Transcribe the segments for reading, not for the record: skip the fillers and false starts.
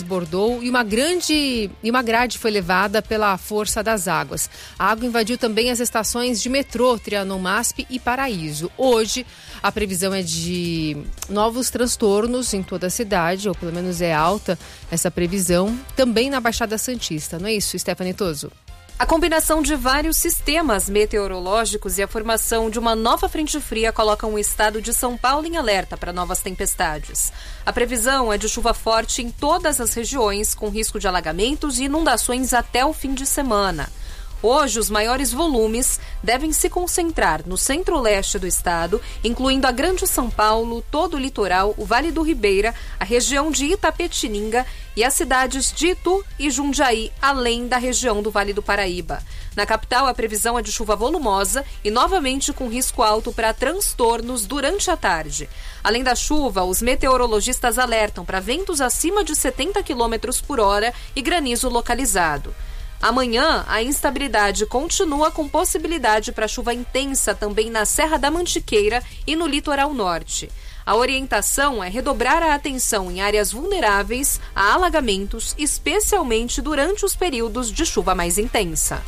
transbordou e uma grade foi levada pela força das águas. A água invadiu também as estações de metrô Trianon MASP e Paraíso. Hoje, a previsão é de novos transtornos em toda a cidade, ou pelo menos é alta essa previsão, também na Baixada Santista. Não é isso, Stephanie Toso? A combinação de vários sistemas meteorológicos e a formação de uma nova frente fria colocam o estado de São Paulo em alerta para novas tempestades. A previsão é de chuva forte em todas as regiões, com risco de alagamentos e inundações até o fim de semana. Hoje, os maiores volumes devem se concentrar no centro-leste do estado, incluindo a Grande São Paulo, todo o litoral, o Vale do Ribeira, a região de Itapetininga e as cidades de Itu e Jundiaí, além da região do Vale do Paraíba. Na capital, a previsão é de chuva volumosa e novamente com risco alto para transtornos durante a tarde. Além da chuva, os meteorologistas alertam para ventos acima de 70 km por hora e granizo localizado. Amanhã, a instabilidade continua com possibilidade para chuva intensa também na Serra da Mantiqueira e no litoral norte. A orientação é redobrar a atenção em áreas vulneráveis a alagamentos, especialmente durante os períodos de chuva mais intensa.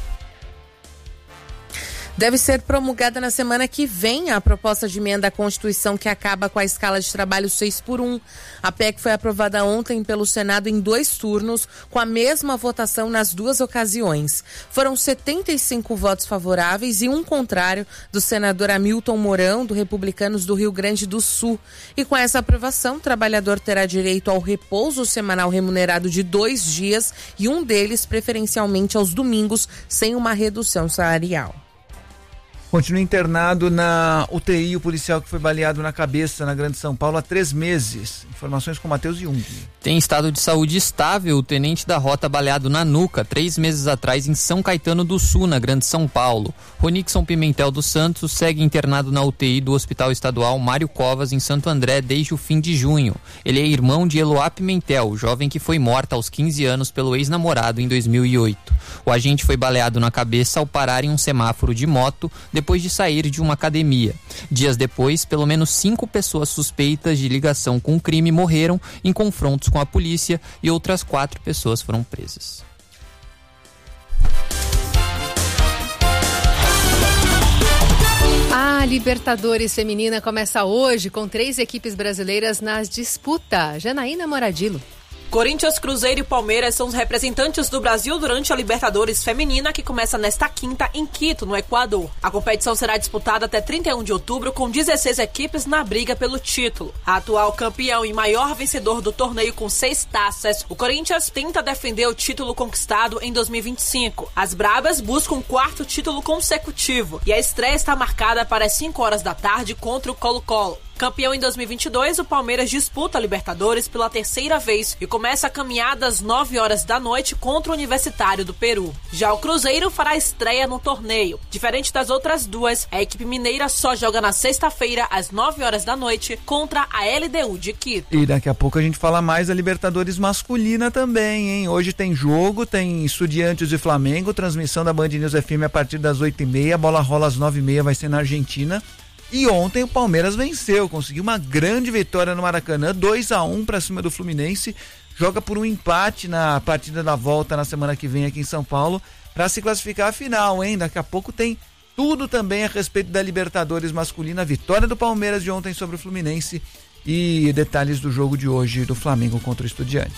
Deve ser promulgada na semana que vem a proposta de emenda à Constituição que acaba com a escala de trabalho 6x1. A PEC foi aprovada ontem pelo Senado em 2 turnos, com a mesma votação nas 2 ocasiões. Foram 75 votos favoráveis e 1 contrário do senador Hamilton Mourão, do Republicanos do Rio Grande do Sul. E com essa aprovação, o trabalhador terá direito ao repouso semanal remunerado de 2 dias e um deles preferencialmente aos domingos, sem uma redução salarial. Continua internado na UTI o policial que foi baleado na cabeça na Grande São Paulo há 3 meses. Informações com Matheus Jung. Tem estado de saúde estável o tenente da rota baleado na nuca 3 meses atrás em São Caetano do Sul, na Grande São Paulo. Ronixon Pimentel dos Santos segue internado na UTI do Hospital Estadual Mário Covas, em Santo André, desde o fim de junho. Ele é irmão de Eloá Pimentel, jovem que foi morta aos 15 anos pelo ex-namorado em 2008. O agente foi baleado na cabeça ao parar em um semáforo de moto depois de sair de uma academia. Dias depois, pelo menos 5 pessoas suspeitas de ligação com o crime morreram em confrontos com a polícia e outras 4 pessoas foram presas. A Libertadores Feminina começa hoje com 3 equipes brasileiras nas disputas. Janaína Moradillo. Corinthians, Cruzeiro e Palmeiras são os representantes do Brasil durante a Libertadores Feminina, que começa nesta quinta em Quito, no Equador. A competição será disputada até 31 de outubro, com 16 equipes na briga pelo título. A atual campeão e maior vencedor do torneio com 6 taças, o Corinthians tenta defender o título conquistado em 2025. As Brabas buscam um 4º título consecutivo e a estreia está marcada para as 5 horas da tarde contra o Colo-Colo. Campeão em 2022, o Palmeiras disputa a Libertadores pela 3ª vez e começa a caminhada às 9 horas da noite contra o Universitário do Peru. Já o Cruzeiro fará estreia no torneio. Diferente das outras 2, a equipe mineira só joga na sexta-feira às 9 horas da noite contra a LDU de Quito. E daqui a pouco a gente fala mais da Libertadores masculina também, hein? Hoje tem jogo, tem Estudiantes e Flamengo, transmissão da Band News FM a partir das 8h30, a bola rola às 9h30, vai ser na Argentina. E ontem o Palmeiras venceu, conseguiu uma grande vitória no Maracanã, 2-1 para cima do Fluminense, joga por um empate na partida da volta na semana que vem aqui em São Paulo, para se classificar à final, hein? Daqui a pouco tem tudo também a respeito da Libertadores masculina, a vitória do Palmeiras de ontem sobre o Fluminense e detalhes do jogo de hoje do Flamengo contra o Estudiantes.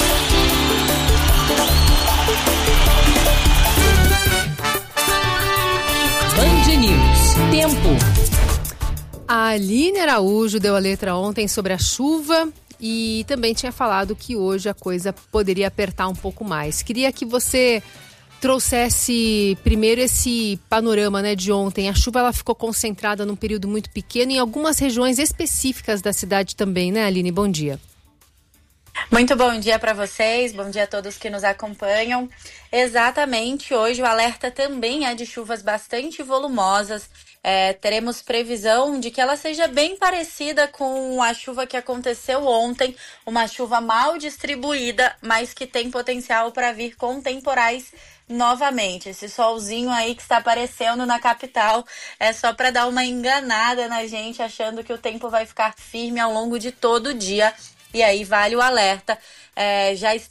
Band News. Tempo. A Aline Araújo deu a letra ontem sobre a chuva e também tinha falado que hoje a coisa poderia apertar um pouco mais. Queria que você trouxesse primeiro esse panorama, né, de ontem. A chuva ela ficou concentrada num período muito pequeno em algumas regiões específicas da cidade também, né, Aline? Bom dia. Muito bom dia para vocês, bom dia a todos que nos acompanham. Exatamente, hoje o alerta também é de chuvas bastante volumosas. Teremos previsão de que ela seja bem parecida com a chuva que aconteceu ontem, uma chuva mal distribuída, mas que tem potencial para vir com temporais novamente. Esse solzinho aí que está aparecendo na capital é só para dar uma enganada na gente, achando que o tempo vai ficar firme ao longo de todo o dia. E aí vale o alerta. Já